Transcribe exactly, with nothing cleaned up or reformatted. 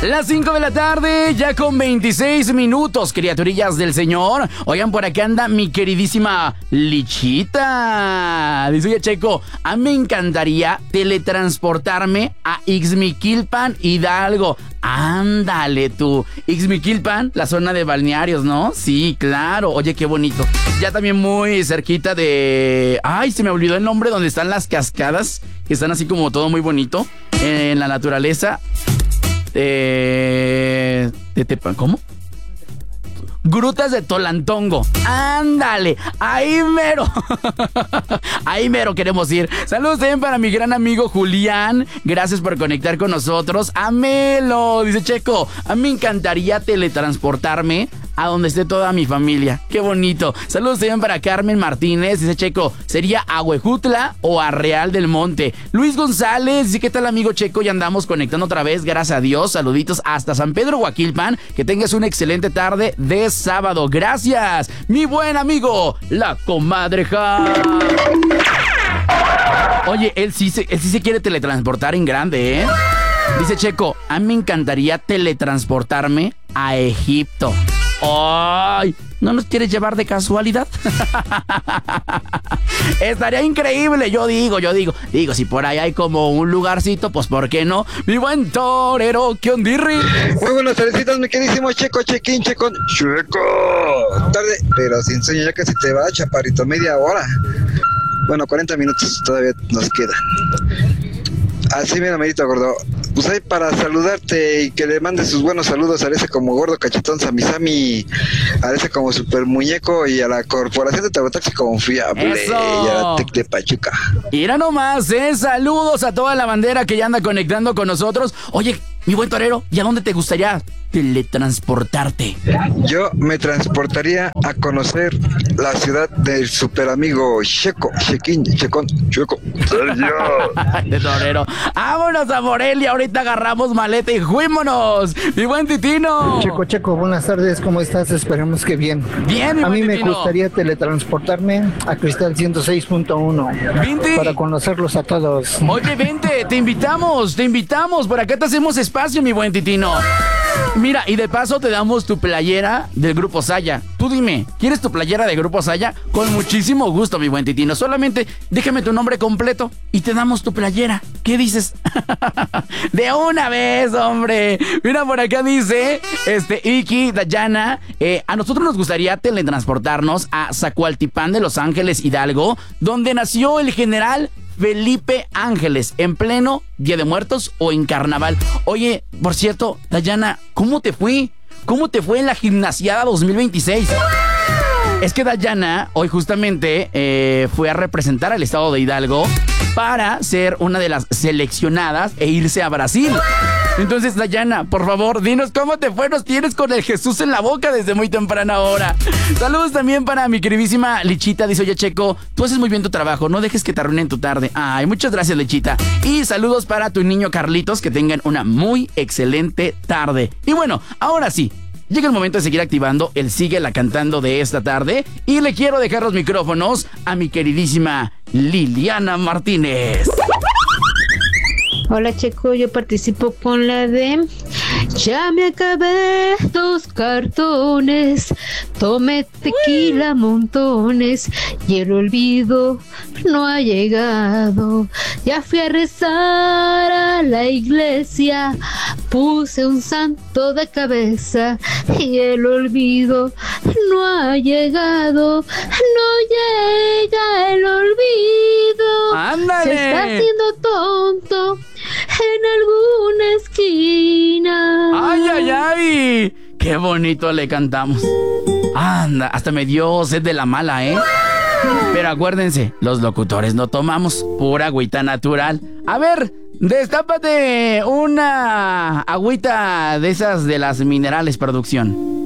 Las cinco de la tarde, ya con veintiséis minutos, criaturillas del Señor. Oigan, por acá anda mi queridísima Lichita. Dice, oye, Checo, a mí me encantaría teletransportarme a Ixmiquilpan, Hidalgo. Ándale tú. Ixmiquilpan, la zona de balnearios, ¿no? Sí, claro. Oye, qué bonito. Ya también muy cerquita de... Ay, se me olvidó el nombre, donde están las cascadas, que están así como todo muy bonito en la naturaleza. Eh, de Tepan, ¿cómo? Grutas de Tolantongo. Ándale, ahí mero. Ahí mero queremos ir. Saludos también para mi gran amigo Julián. Gracias por conectar con nosotros. Amelo, dice Checo, a mí me encantaría teletransportarme a donde esté toda mi familia. Qué bonito. Saludos también para Carmen Martínez. Dice Checo, ¿sería a Huejutla o a Real del Monte? Luis González dice, ¿qué tal, amigo Checo? Ya andamos conectando otra vez, gracias a Dios. Saluditos hasta San Pedro Huaquilpan. Que tengas una excelente tarde de sábado. Gracias, mi buen amigo, la comadreja. Oye, él sí, se, él sí se quiere teletransportar en grande, ¿eh? Dice Checo, a mí me encantaría teletransportarme a Egipto. ¡Ay! ¿No nos quieres llevar de casualidad? Estaría increíble, yo digo, yo digo. Digo, si por ahí hay como un lugarcito, pues ¿por qué no? Mi buen torero, ¿qué ondirri? Muy buenas tardecitas, mi queridísimo Checo, Chequín, Checón, Checo. Tarde, pero sin sueño, ya casi te va, chaparrito, media hora. Bueno, cuarenta minutos todavía nos queda. Así mira, merito, gordo. Pues ahí para saludarte y que le mandes sus buenos saludos a ese como gordo cachetón Samisami, a ese como super muñeco y a la corporación de Tabotaxi confiable. ¡Eso! Y a la Tec de Pachuca. Mira nomás, eh. Saludos a toda la bandera que ya anda conectando con nosotros. Oye, mi buen torero, ¿y a dónde te gustaría teletransportarte? Yo me transportaría a conocer la ciudad del super amigo Checo, Chequín, Checón, Checo. De torero. Vámonos a Morelia, ahorita agarramos maleta y ¡fuímonos! Mi buen Titino. Checo, Checo, buenas tardes, ¿cómo estás? Esperemos que bien. Bien, mi A buen mí me Titino. gustaría teletransportarme a Cristal ciento seis punto uno Vente. para conocerlos a todos. Oye, vente, te invitamos, te invitamos. Por acá te hacemos espacio, mi buen Titino. Mira, y de paso te damos tu playera del Grupo Saya. Tú dime, ¿quieres tu playera de Grupo Saya? Con muchísimo gusto, mi buen Titino. Solamente déjame tu nombre completo y te damos tu playera. ¿Qué dices? De una vez, hombre. Mira, por acá dice, este, Iki, Dayana, eh, a nosotros nos gustaría teletransportarnos a Zacualtipán de Los Ángeles, Hidalgo, donde nació el general Felipe Ángeles, en pleno Día de Muertos o en Carnaval. Oye, por cierto, Dayana, ¿cómo te fue? ¿Cómo te fue en la Gimnasiada dos mil veintiséis? Es que Dayana hoy justamente eh, fue a representar al estado de Hidalgo para ser una de las seleccionadas e irse a Brasil. Entonces, Dayana, por favor, dinos cómo te fue. Nos tienes con el Jesús en la boca desde muy temprana hora. Saludos también para mi queridísima Lichita. Dice, oye, Checo, tú haces muy bien tu trabajo. No dejes que te arruinen tu tarde. Ay, muchas gracias, Lichita. Y saludos para tu niño Carlitos. Que tengan una muy excelente tarde. Y bueno, ahora sí, llega el momento de seguir activando el Sigue la Cantando de esta tarde. Y le quiero dejar los micrófonos a mi queridísima Liliana Martínez. Hola, Checo, yo participo con la de ya me acabé dos cartones, tomé tequila montones y el olvido no ha llegado. Ya fui a rezar a la iglesia, puse un santo de cabeza y el olvido no ha llegado. No llega el olvido. ¡Ándale! Se está haciendo tonto en alguna esquina. ¡Ay, ay, ay! ¡Qué bonito le cantamos! Anda, hasta me dio sed de la mala, ¿eh? Pero acuérdense, los locutores no tomamos pura agüita natural. A ver, destápate una agüita de esas de las minerales, producción.